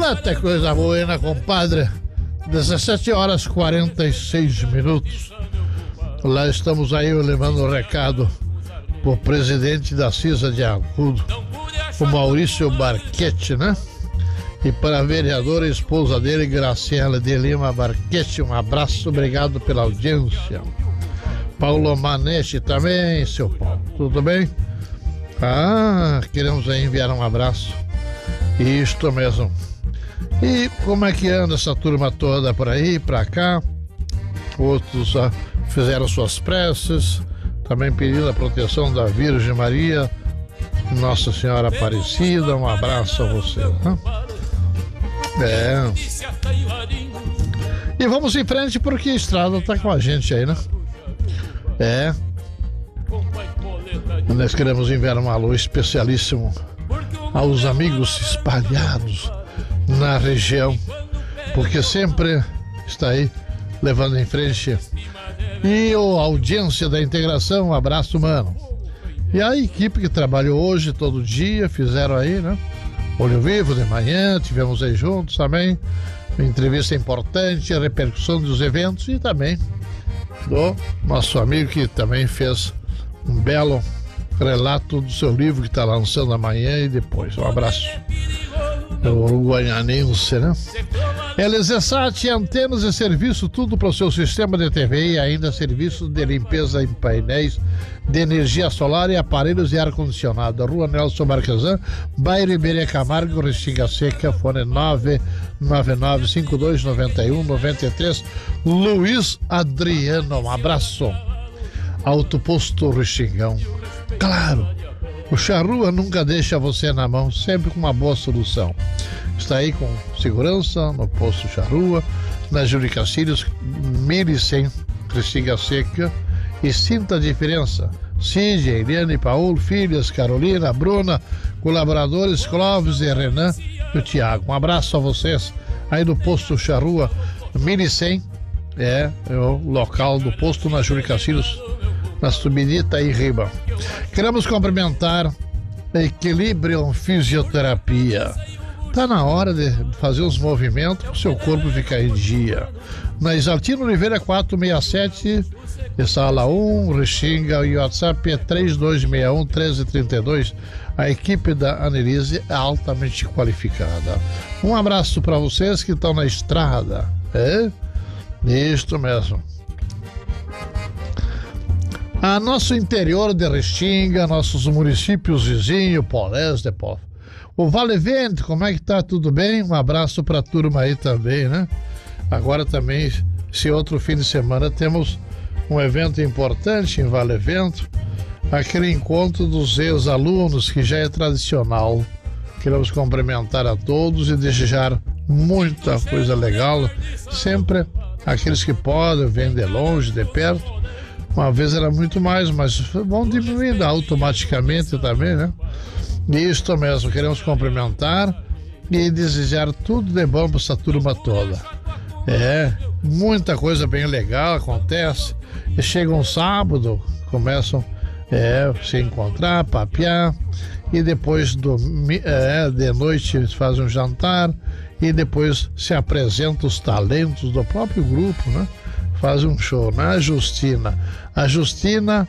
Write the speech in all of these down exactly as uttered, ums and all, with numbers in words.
Até coisa boa, hein, né, compadre? dezessete horas e quarenta e seis minutos. Lá estamos aí levando o recado pro presidente da CISA de Arrudo, o Maurício Barquete, né? E para a vereadora e esposa dele, Graciela de Lima Barquete, um abraço, obrigado pela audiência. Paulo Manetti também, seu Paulo, tudo bem? Ah, queremos aí enviar um abraço. Isto mesmo. E como é que anda essa turma toda por aí, pra cá? Outros ah, fizeram suas preces, também pedindo a proteção da Virgem Maria, Nossa Senhora Aparecida. Um abraço a você, né? É. E vamos em frente porque a estrada tá com a gente aí, né? É. Nós queremos enviar um alô especialíssimo aos amigos espalhados na região, porque sempre está aí levando em frente. E a audiência da integração, um abraço, mano. E a equipe que trabalhou hoje, todo dia, fizeram aí, né? Olho Vivo de manhã, tivemos aí juntos também, uma entrevista importante, a repercussão dos eventos e também do nosso amigo que também fez um belo relato do seu livro que está lançando amanhã e depois. Um abraço. O Guanhanense, né? L Z Sat, antenas e serviço, tudo para o seu sistema de T V e ainda serviço de limpeza em painéis de energia solar e aparelhos de ar-condicionado. Rua Nelson Marquesan, bairro Iberê Camargo, Restinga Seca, fone nove nove nove cinco dois nove um nove três. Luiz Adriano, um abraço. Autoposto Restingão. Claro, o Charrua nunca deixa você na mão, sempre com uma boa solução. Está aí com segurança no posto Charrua, na Júlio Castilhos, mil e cem, Restinga Seca. E sinta a diferença. Cid, Eliane, Paulo, filhas, Carolina, Bruna, colaboradores Clóvis e Renan e o Tiago. Um abraço a vocês aí do posto Charrua, mil e cem, é, é o local do posto na Júlio Castilhos, na Subidita e Riba. Queremos cumprimentar Equilibrium Fisioterapia. Tá na hora de fazer os movimentos para o seu corpo ficar em dia. Na Isaltino Oliveira quatrocentos e sessenta e sete, sala um, Restinga, e o WhatsApp é três dois seis um, um três três dois. A equipe da Anelise é altamente qualificada. Um abraço para vocês que estão na estrada. É? Isto mesmo. A nosso interior de Restinga, nossos municípios vizinhos, Polés de Pó. O Vale Vento, como é que tá? Tudo bem? Um abraço pra turma aí também, né? Agora também, esse outro fim de semana, temos um evento importante em Vale Vento, aquele encontro dos ex-alunos, que já é tradicional. Queremos cumprimentar a todos e desejar muita coisa legal. Sempre aqueles que podem, vêm de longe, de perto. Uma vez era muito mais, mas vão diminuindo automaticamente também, né? Isto mesmo, queremos cumprimentar e desejar tudo de bom para essa turma toda. É, muita coisa bem legal acontece. E chega um sábado, começam é, se encontrar, papear, e depois do, é, de noite eles fazem um jantar e depois se apresentam os talentos do próprio grupo, né? Faz um show, né? A Justina. A Justina,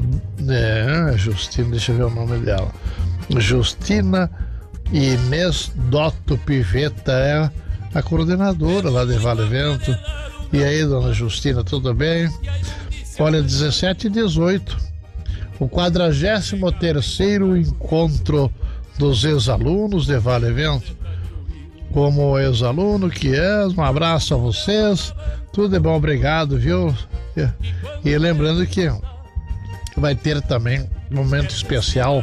é, a Justina, deixa eu ver o nome dela. Justina Inês Dotto Pivetta é a coordenadora lá de Vale Vento. E aí, dona Justina, tudo bem? Olha, dezessete e dezoito, o quadragésimo terceiro encontro dos ex-alunos de Vale Vento. Como ex-aluno que é, um abraço a vocês, tudo de bom, obrigado, viu? E, e lembrando que vai ter também um momento especial.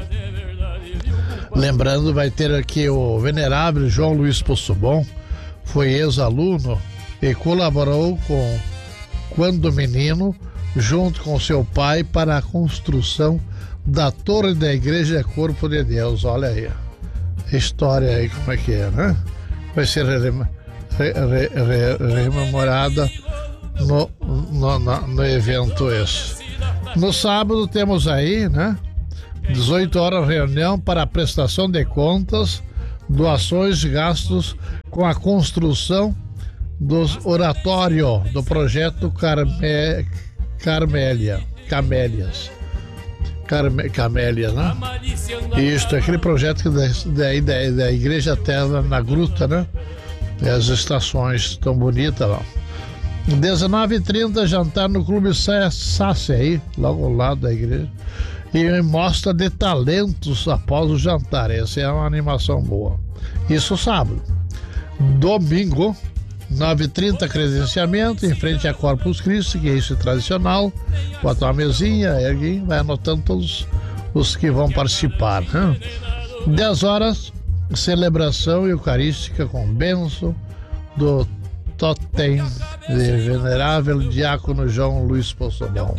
Lembrando, vai ter aqui o venerável João Luiz Poçobon, foi ex-aluno e colaborou com Quando Menino, junto com seu pai, para a construção da Torre da Igreja Corpo de Deus. Olha aí, a história aí, como é que é, né? Vai ser rem, re, re, re, rememorada no, no, no, no evento esse. No sábado temos aí, né? dezoito horas, reunião para a prestação de contas doações gastos com a construção dos oratórios do projeto Carme, Carmélia, Camélias. Carme, Camélias, né? Isto, aquele projeto da, da, da, da Igreja Terra na Gruta, né? E as estações tão bonitas lá. dezenove e trinta, jantar no Clube Sassi, aí, logo ao lado da igreja. E mostra de talentos após o jantar. Essa é uma animação boa. Isso sábado. Domingo, nove e trinta, credenciamento, em frente a Corpus Christi, que é isso tradicional. Bota uma mesinha, alguém vai anotando todos os que vão participar. Né? dez horas, celebração eucarística com bênção do Totem de Venerável Diácono João Luiz Poçobão.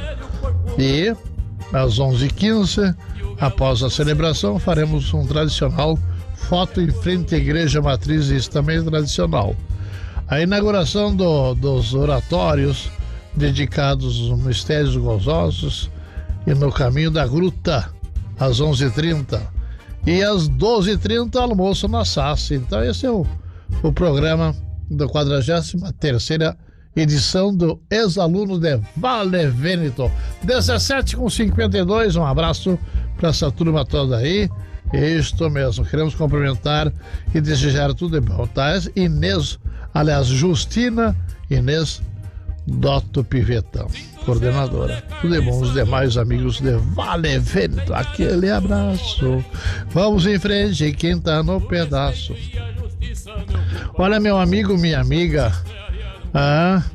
E às onze e quinze, após a celebração, faremos um tradicional foto em frente à Igreja Matriz, isso também é tradicional. A inauguração do, dos oratórios dedicados aos mistérios gozosos e no caminho da gruta, às onze e trinta. E às doze e trinta, almoço na Sassi. Então esse é o, o programa da quadragésima terceira edição do Ex-Aluno de Vale Vêneto. dezessete com cinquenta e dois, um abraço para essa turma toda aí. Isto mesmo, queremos cumprimentar e desejar tudo de bom, tá? Inês, aliás, Justina Inês Dotto Pivetão, coordenadora. Tudo de bom, os demais amigos de Vale Vêneto, aquele abraço. Vamos em frente, quem tá no pedaço. Olha, meu amigo, minha amiga, ah,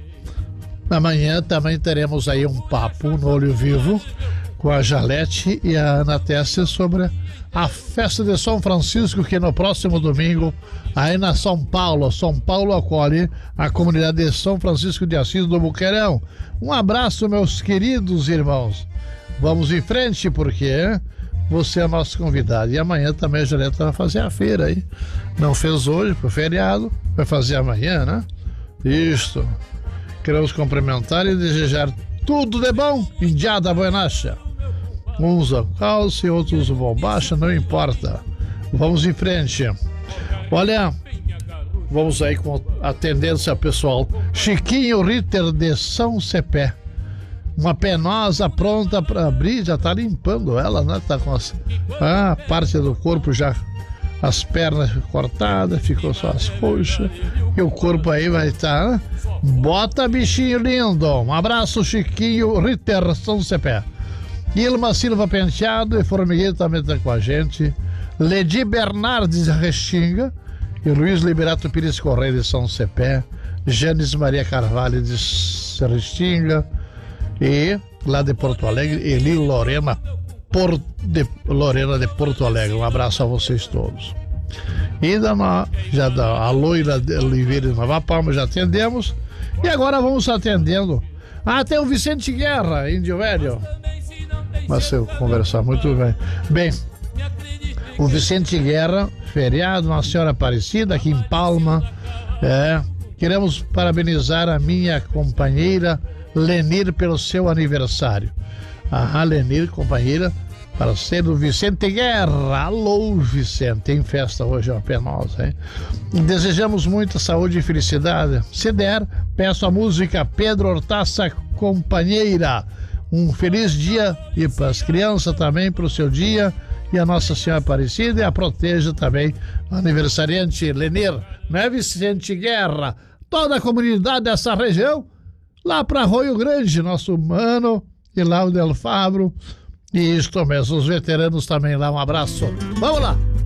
amanhã também teremos aí um papo no Olho Vivo com a Jalete e a Ana Tessia sobre a festa de São Francisco, que no próximo domingo, aí na São Paulo, São Paulo acolhe a comunidade de São Francisco de Assis do Boqueirão. Um abraço, meus queridos irmãos. Vamos em frente, porque você é nosso convidado. E amanhã também a Jalete vai fazer a feira aí. Não fez hoje, foi feriado, vai fazer amanhã, né? Isto. Queremos cumprimentar e desejar tudo de bom. Indiada Buenacha. Uns a calça e outros bombacha, não importa. Vamos em frente. Olha, vamos aí com a tendência pessoal. Chiquinho Ritter de São Cepé. Uma penosa pronta para abrir, já tá limpando ela, né? Tá com as, a parte do corpo já, as pernas cortadas, ficou só as coxas. E o corpo aí vai estar, né? Bota, bichinho lindo. Um abraço, Chiquinho Ritter, São Cepé. Ilma Silva Penteado e Formigueiro também está com a gente. Ledi Bernardes Restinga e Luiz Liberato Pires Correia de São Cepé. Janes Maria Carvalho de Restinga. E lá de Porto Alegre, Eli Lorena, Por, de, Lorena de Porto Alegre. Um abraço a vocês todos. E da, já da a Loira de Oliveira de Nova Palma já atendemos. E agora vamos atendendo. Ah, tem o Vicente Guerra, Índio Velho. Mas eu conversar muito bem. Bem, o Vicente Guerra, feriado, Nossa Senhora Aparecida, aqui em Palma. É, queremos parabenizar a minha companheira Lenir pelo seu aniversário. A Lenir, companheira, para ser o Vicente Guerra. Alô, Vicente, tem festa hoje, uma penosa, hein? Desejamos muita saúde e felicidade. Se der, peço a música Pedro Hortaça Companheira. Um feliz dia e para as crianças também, para o seu dia. E a Nossa Senhora Aparecida e a proteja também o aniversariante Lenir, né, Vicente Guerra? Toda a comunidade dessa região, lá para Arroio Grande, nosso mano, e lá o Del Fabro. E isto mesmo, os veteranos também lá, um abraço. Vamos lá!